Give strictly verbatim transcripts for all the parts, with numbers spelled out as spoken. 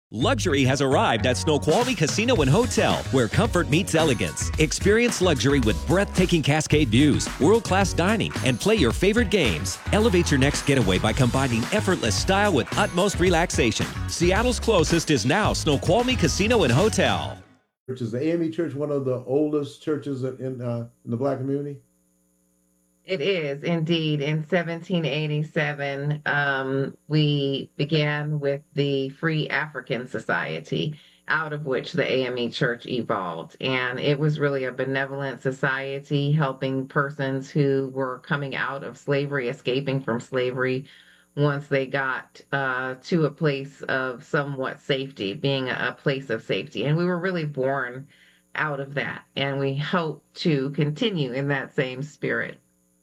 Luxury has arrived at Snoqualmie Casino and Hotel, where comfort meets elegance. Experience luxury with breathtaking Cascade views, world-class dining, and play your favorite games. Elevate your next getaway by combining effortless style with utmost relaxation. Seattle's closest is now Snoqualmie Casino and Hotel. Church is the A M E Church one of the oldest churches in uh, in the Black community? It is indeed. In seventeen eighty-seven, um, we began with the Free African Society, out of which the A M E Church evolved. And it was really a benevolent society helping persons who were coming out of slavery, escaping from slavery, once they got uh, to a place of somewhat safety, being a, a place of safety. And we were really born out of that. And we hope to continue in that same spirit.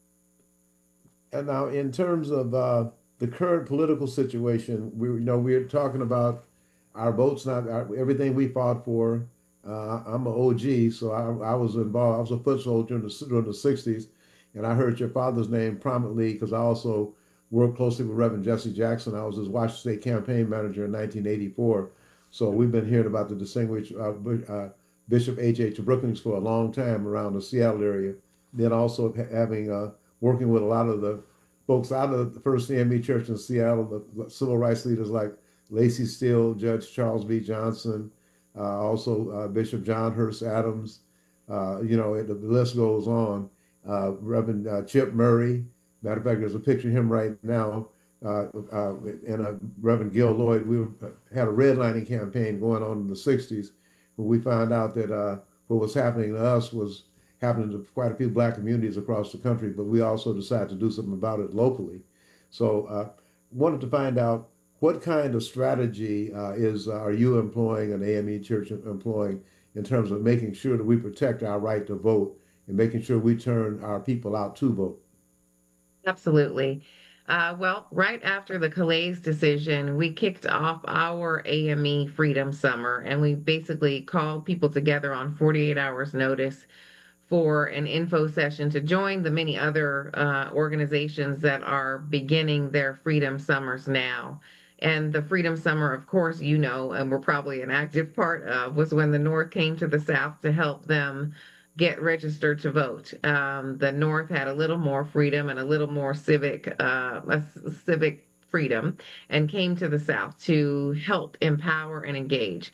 And now, in terms of uh, the current political situation, we you know we're talking about our votes, not our, everything we fought for. Uh, I'm an O G, so I, I was involved. I was a foot soldier in the, during the sixties, and I heard your father's name prominently because I also worked closely with Reverend Jesse Jackson. I was his Washington State campaign manager in nineteen eighty-four. So we've been hearing about the distinguished uh, uh, Bishop H H. Brookings for a long time around the Seattle area. Then also having uh, working with a lot of the folks out of the First A M E Church in Seattle, the civil rights leaders like Lacey Steele, Judge Charles B. Johnson, uh, also uh, Bishop John Hurst Adams. Uh, you know, it, the list goes on. Uh, Reverend uh, Chip Murray. Matter of fact, there's a picture of him right now. Uh, uh, and uh, Reverend Gil Lloyd. We had a redlining campaign going on in the sixties, when we found out that uh, what was happening to us was happening to quite a few Black communities across the country, but we also decided to do something about it locally. So uh, wanted to find out what kind of strategy uh, is uh, are you employing, an A M E Church employing, in terms of making sure that we protect our right to vote and making sure we turn our people out to vote? Absolutely. Uh, well, right after the Calais decision, we kicked off our A M E Freedom Summer, and we basically called people together on forty-eight hours notice for an info session to join the many other uh, organizations that are beginning their Freedom Summers now. And the Freedom Summer, of course, you know, and we're probably an active part of, was when the North came to the South to help them get registered to vote. Um, the North had a little more freedom and a little more civic, uh, a civic freedom, and came to the South to help empower and engage.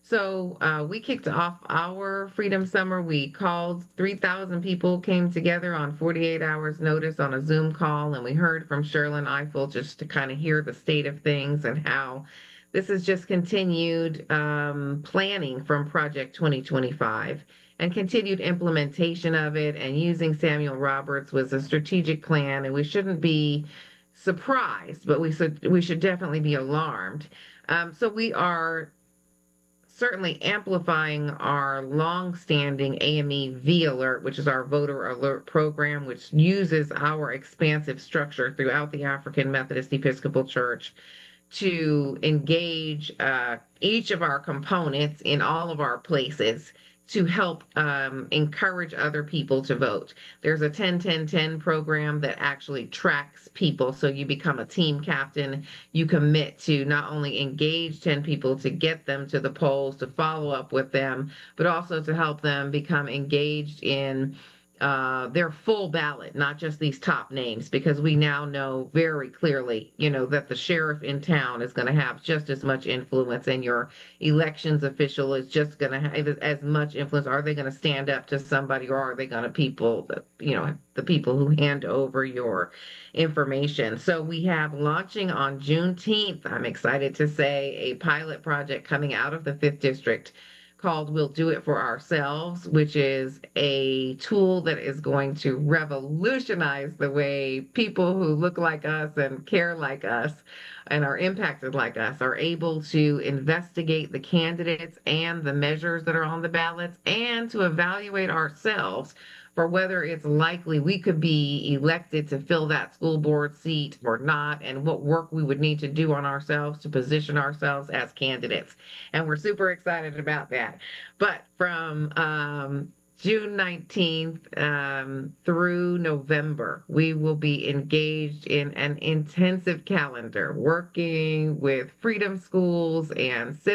So uh, we kicked off our Freedom Summer. We called three thousand people, came together on forty-eight hours notice on a Zoom call, and we heard from Sherlyn Eiffel just to kind of hear the state of things and how this is just continued um, planning from Project twenty twenty-five and continued implementation of it, and using Samuel Roberts was a strategic plan, and we shouldn't be surprised, but we should, we should definitely be alarmed. Um, so we are certainly amplifying our long-standing A M E V Alert, which is our voter alert program, which uses our expansive structure throughout the African Methodist Episcopal Church to engage uh, each of our components in all of our places to help um, encourage other people to vote. There's a ten ten ten program that actually tracks people. So you become a team captain. You commit to not only engage ten people to get them to the polls, to follow up with them, but also to help them become engaged in uh, their full ballot, not just these top names, because we now know very clearly, you know, that the sheriff in town is going to have just as much influence, and your elections official is just going to have as much influence. Are they going to stand up to somebody, or are they going to people that, you know, the people who hand over your information? So we have, launching on Juneteenth, I'm excited to say, a pilot project coming out of the fifth District called We'll Do It For Ourselves, which is a tool that is going to revolutionize the way people who look like us and care like us and are impacted like us are able to investigate the candidates and the measures that are on the ballots, and to evaluate ourselves for whether it's likely we could be elected to fill that school board seat or not, and what work we would need to do on ourselves to position ourselves as candidates. And we're super excited about that. But from um, June nineteenth um, through November, we will be engaged in an intensive calendar, working with freedom schools and